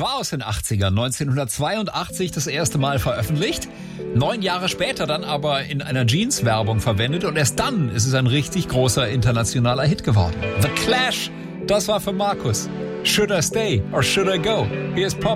war aus den 80ern, 1982 das erste Mal veröffentlicht, 9 Jahre später dann aber in einer Jeans-Werbung verwendet und erst dann ist es ein richtig großer internationaler Hit geworden. The Clash, das war für Markus. Should I stay or should I go? Hier ist Pop